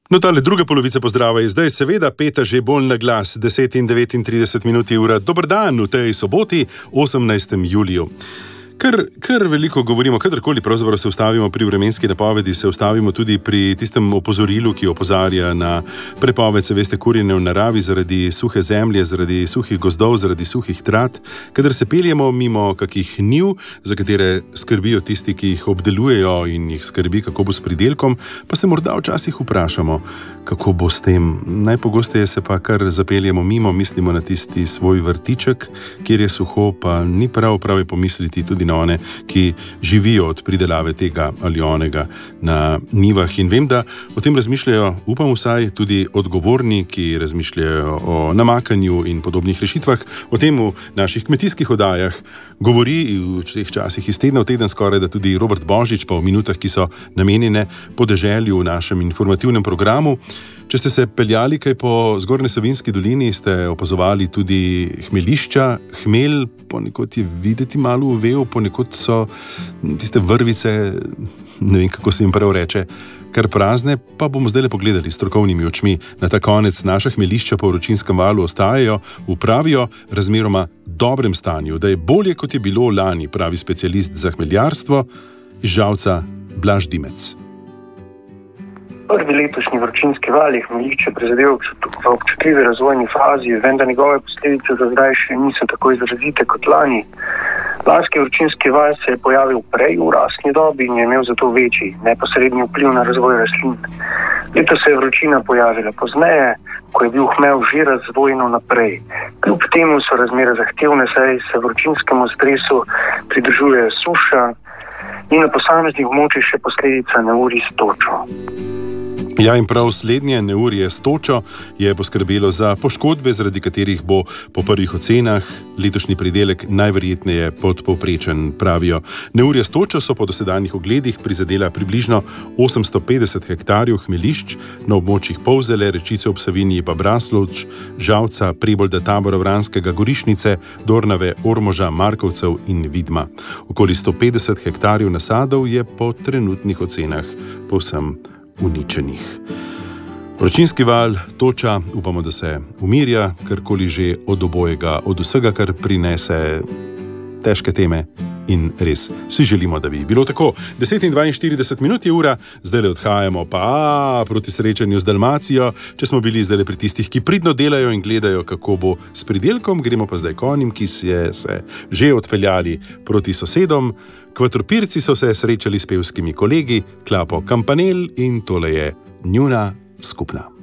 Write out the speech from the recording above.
No, tale druga polovica pozdrava je zdaj seveda peta že bolj na glas, 10:39 ura. Dober dan v tej soboti, 18. juliju. Kar veliko govorimo, kadarkoli pravzaprav se ustavimo pri vremenski napovedi, se ustavimo tudi pri tistem opozorilu, ki opozarja na prepoved, se veste, kurjenja v naravi zaradi suhe zemlje, zaradi suhih gozdov, zaradi suhih trat. Kadar se peljemo mimo kakih njiv, za katere skrbijo tisti, ki jih obdelujejo in jih skrbi, kako bo s pridelkom, pa se morda včasih vprašamo, kako bo s tem. Najpogosteje se pa kar zapeljemo mimo, mislimo na tisti svoj vrtiček, kjer je suho, pa ni prav je pomisliti tudi na one, ki živijo od pridelave tega ali onega na njivah. In vem, da o tem razmišljajo, upam vsaj, tudi odgovorni, ki razmišljajo o namakanju in podobnih rešitvah. O tem v naših kmetijskih oddajah govori v teh časih iz tedna v teden skoraj, da tudi Robert Božič, pa v minutah, ki so namenjene podeželju v našem informativnem programu. Če ste se peljali kaj po Zgornji Savinjski dolini, ste opazovali tudi hmelišča. Hmelj ponekod je videti malo uvel, ponekod so tiste vrvice, ne vem, kako se jim prav reče, kar prazne, pa bomo zdaj le pogledali s strokovnimi očmi na ta konec. Naša hmelišča po vročinskem valu ostajajo v pravijo razmeroma dobrem stanju, da je bolje, kot je bilo lani, pravi specialist za hmeljarstvo iz Žalca Blaž Dimec. Prvi letošnji vročinski val je hmeljišče prizadel v občutljivi razvojni fazi, vendar njegove posledice za zdaj še niso tako izrazite kot lani. Lanski vročinski val se je pojavil prej v rastni dobi in je imel zato večji neposredni vpliv na razvoj rastlin. Letos se je vročina pojavila pozneje, ko je bil hmelj že razvojno naprej. Kljub temu so razmere zahtevne, saj se vročinskemu stresu pridružuje suša in na posameznih območjih še posledica neurij s točo. Ja, in prav slednje neurje s točo je poskrbelo za poškodbe, zaradi katerih bo po prvih ocenah letošnji pridelek najverjetneje podpovprečen, pravijo. Neurja s točo so po dosedanjih ogledih prizadela približno 850 hektarjev hmelišč na območjih Polzele, Rečice ob Savinji pa Braslovč, Žalca, Prebolda, Tabora, Vranskega, Gorišnice, Dornave, Ormoža, Markovcev in Vidma. Okoli 150 hektarjev nasadov je po trenutnih ocenah povsem uničenih. Vročinski val, toča, upamo, da se umirja, karkoli že od obojega, od vsega, kar prinese težke teme, in res si želimo, da bi bilo tako. 10:42 je ura, zdaj le odhajamo pa proti srečanju z Dalmacijo. Če smo bili zdaj le pri tistih, ki pridno delajo in gledajo, kako bo s pridelkom, gremo pa zdaj konim, ki se že odpeljali proti sosedom. Kvatropirci so se srečali s pevskimi kolegi, klapo Kampanel, in tole je njuna skupna.